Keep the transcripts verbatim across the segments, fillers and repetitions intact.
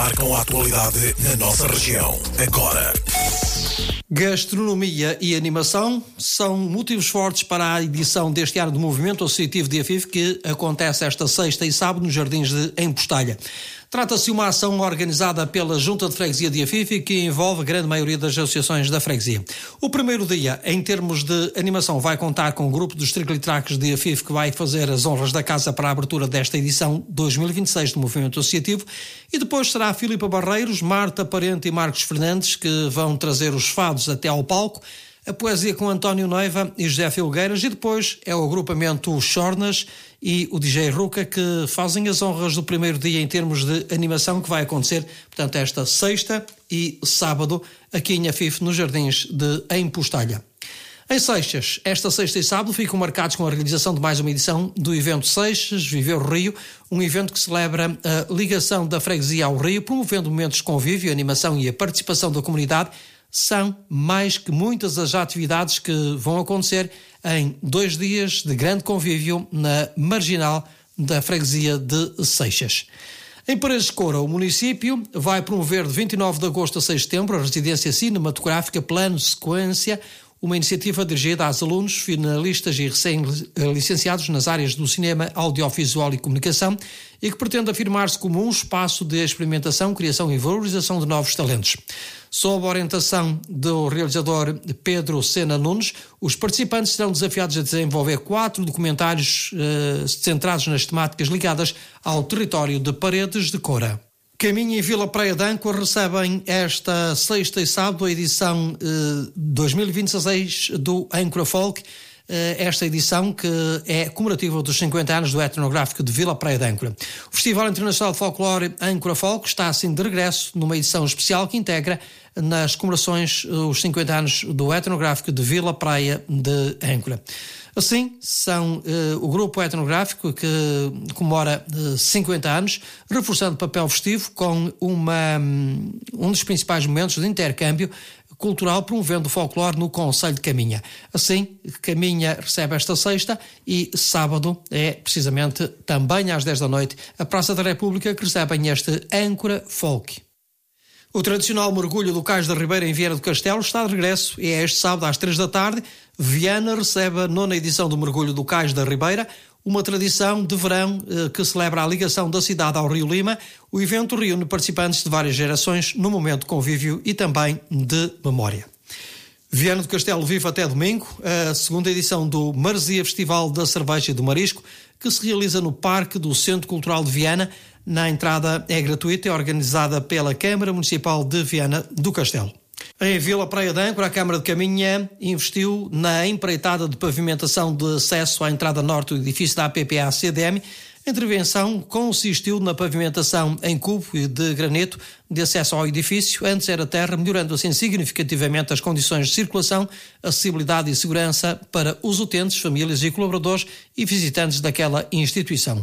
marcam a atualidade na nossa região. Agora. Gastronomia e animação são motivos fortes para a edição deste ano do Movimento Associativo de Afife, que acontece esta sexta e sábado nos Jardins de Empostalha. Trata-se de uma ação organizada pela Junta de Freguesia de Afife que envolve a grande maioria das associações da freguesia. O primeiro dia, em termos de animação, vai contar com o grupo dos Triclitracos de Afife, que vai fazer as honras da casa para a abertura desta edição dois mil e vinte e seis do Movimento Associativo, e depois será a Filipa Barreiros, Marta Parente e Marcos Fernandes que vão trazer os fados até ao palco, a poesia com António Noiva e José Filgueiras, e depois é o agrupamento Chornas e o D J Ruca que fazem as honras do primeiro dia em termos de animação, que vai acontecer, portanto, esta sexta e sábado aqui em Afife, nos Jardins de Empostalha. Em Seixas, esta sexta e sábado ficam marcados com a realização de mais uma edição do evento Seixas Viver o Rio, um evento que celebra a ligação da freguesia ao Rio, promovendo momentos de convívio, animação e a participação da comunidade. São mais que muitas as atividades que vão acontecer em dois dias de grande convívio na marginal da freguesia de Seixas. Em Paredes de Coura, o município vai promover de vinte e nove de agosto a seis de setembro a residência cinematográfica Plano Sequência, uma iniciativa dirigida aos alunos, finalistas e recém-licenciados nas áreas do cinema, audiovisual e comunicação, e que pretende afirmar-se como um espaço de experimentação, criação e valorização de novos talentos. Sob a orientação do realizador Pedro Sena Nunes, os participantes serão desafiados a desenvolver quatro documentários eh, centrados nas temáticas ligadas ao território de Paredes de Coura. Caminha e Vila Praia de Âncora recebem esta sexta e sábado a edição eh, dois mil e vinte e seis do Âncora Folk, eh, esta edição que é comemorativa dos cinquenta anos do etnográfico de Vila Praia de Âncora. O Festival Internacional de Folclore Âncora Folk está assim de regresso numa edição especial que integra nas comemorações os cinquenta anos do etnográfico de Vila Praia de Âncora. Assim, são uh, o grupo etnográfico que comemora uh, cinquenta anos, reforçando o papel festivo com uma, um, um dos principais momentos de intercâmbio cultural, promovendo o folclore no Concelho de Caminha. Assim, Caminha recebe esta sexta e sábado é precisamente também às dez da noite a Praça da República que recebem este Âncora Folk. O tradicional mergulho do Cais da Ribeira em Viana do Castelo está de regresso e é este sábado às três da tarde. Viana recebe a nona edição do mergulho do Cais da Ribeira, uma tradição de verão eh, que celebra a ligação da cidade ao Rio Lima. O evento reúne participantes de várias gerações num momento de convívio e também de memória. Viana do Castelo vive até domingo a segunda edição do Maresia Festival da Cerveja e do Marisco, que se realiza no Parque do Centro Cultural de Viana. Na entrada é gratuita e é organizada pela Câmara Municipal de Viana do Castelo. Em Vila Praia de Âncora, a Câmara de Caminha investiu na empreitada de pavimentação de acesso à entrada norte do edifício da A P P A C D M. A intervenção consistiu na pavimentação em cubo de granito de acesso ao edifício. Antes era terra, melhorando assim significativamente as condições de circulação, acessibilidade e segurança para os utentes, famílias e colaboradores e visitantes daquela instituição.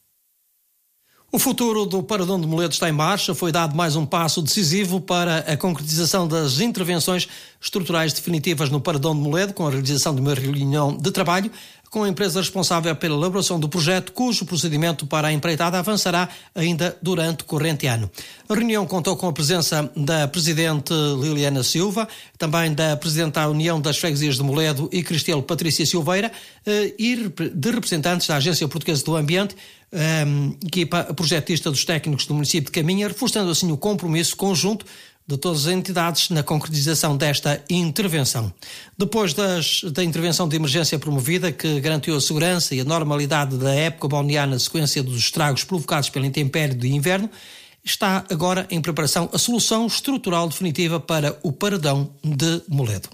O futuro do Paradão de Moledo está em marcha. Foi dado mais um passo decisivo para a concretização das intervenções estruturais definitivas no Paradão de Moledo, com a realização de uma reunião de trabalho com a empresa responsável pela elaboração do projeto, cujo procedimento para a empreitada avançará ainda durante o corrente ano. A reunião contou com a presença da Presidente Liliana Silva, também da Presidente da União das Freguesias de Moledo e Cristelo Patrícia Silveira, e de representantes da Agência Portuguesa do Ambiente, equipa projetista dos técnicos do município de Caminha, reforçando assim o compromisso conjunto de todas as entidades na concretização desta intervenção. Depois das, da intervenção de emergência promovida, que garantiu a segurança e a normalidade da época balnear na sequência dos estragos provocados pelo intempério de inverno, está agora em preparação a solução estrutural definitiva para o Paradão de Moledo.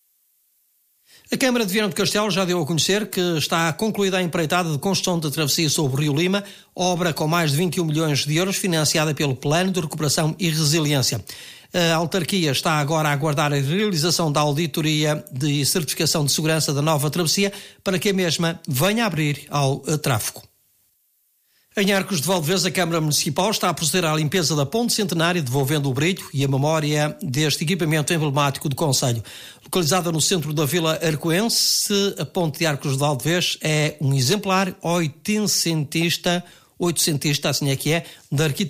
A Câmara de Viana do Castelo já deu a conhecer que está concluída a empreitada de construção da travessia sobre o Rio Lima, obra com mais de vinte e um milhões de euros, financiada pelo Plano de Recuperação e Resiliência. A autarquia está agora a aguardar a realização da auditoria de certificação de segurança da nova travessia para que a mesma venha a abrir ao tráfego. Em Arcos de Valdevez, a Câmara Municipal está a proceder à limpeza da ponte centenária, devolvendo o brilho e a memória deste equipamento emblemático do concelho. Localizada no centro da Vila Arcoense, a ponte de Arcos de Valdevez é um exemplar oitocentista, oitocentista, assim é que é, da arquitetura